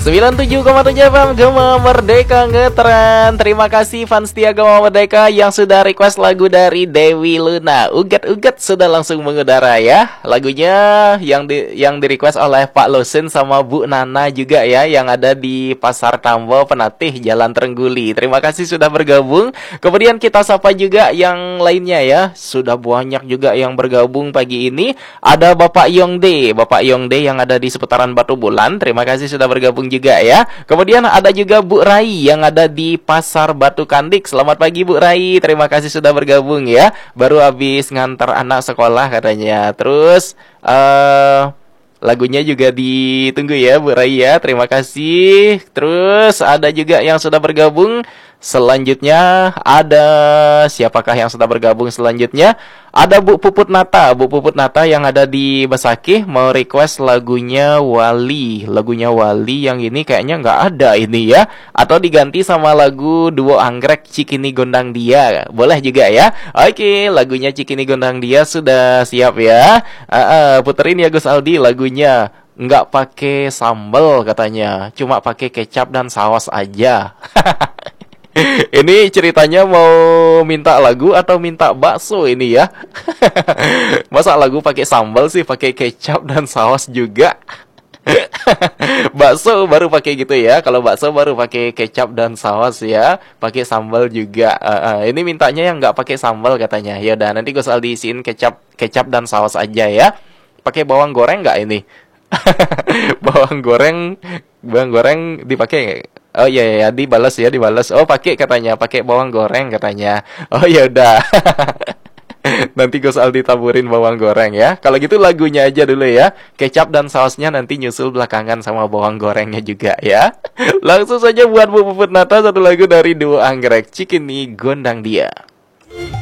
97,7 FM Gema Merdeka ngetren. Terima kasih fans setia Gema Merdeka yang sudah request lagu dari Dewi Luna. Uget-uget sudah langsung mengudara ya. Lagunya yang di request oleh Pak Losin sama Bu Nana juga ya, yang ada di Pasar Tambo Penatih Jalan Trengguli. Terima kasih sudah bergabung. Kemudian kita sapa juga yang lainnya ya. Sudah banyak juga yang bergabung pagi ini. Ada Bapak Yongde yang ada di seputaran Batu Bulan. Terima kasih sudah bergabung juga ya. Kemudian ada juga Bu Rai yang ada di Pasar Batu Kandik. Selamat pagi Bu Rai. Terima kasih sudah bergabung ya. Baru habis ngantar anak sekolah katanya. Terus lagunya juga ditunggu ya Bu Rai ya. Terima kasih. Terus ada juga yang sudah bergabung. Selanjutnya ada siapakah yang sudah bergabung selanjutnya? Ada Bu Puput Nata yang ada di Besakih mau request lagunya Wali yang ini kayaknya nggak ada ini ya, atau diganti sama lagu duo Anggrek Cikini Gondang Dia, boleh juga ya. Oke, lagunya Cikini Gondang Dia sudah siap ya. Puterin ya Gus Aldi lagunya. Nggak pakai sambal katanya, cuma pakai kecap dan saus aja. Ini ceritanya mau minta lagu atau minta bakso ini ya? Masa lagu pakai sambal sih, pakai kecap dan saus juga. Bakso baru pakai gitu ya. Kalau bakso baru pakai kecap dan saus ya, pakai sambal juga. Ini mintanya yang nggak pakai sambal katanya. Ya udah, nanti Gus Aldi isiin kecap dan saus aja ya. Pakai bawang goreng nggak ini? Bawang goreng dipakai. Oh iya, dibalas. Oh, pakai katanya, pakai bawang goreng katanya. Oh ya udah. Nanti Gus Aldi taburin bawang goreng ya. Kalau gitu lagunya aja dulu ya. Kecap dan sausnya nanti nyusul belakangan sama bawang gorengnya juga ya. Langsung saja buat Bu Puput Nata satu lagu dari duo Anggrek Cikini Gondang Dia.